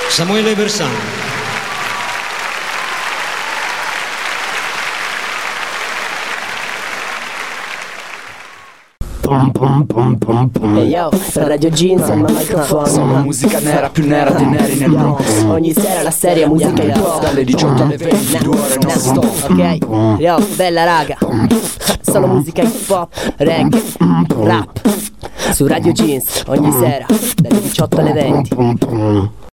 Samuele Bersani. Hey yo, Radio Jeans al microfono. Sono musica nera, più nera dei neri nel Bronx. Ogni sera la serie musica hip hop. Dalle 18 alle 20, 2 ore non stop. Ok, yo, bella raga. Solo musica hip hop, reggae, rap. Su Radio Jeans, ogni sera, dalle 18 alle 20.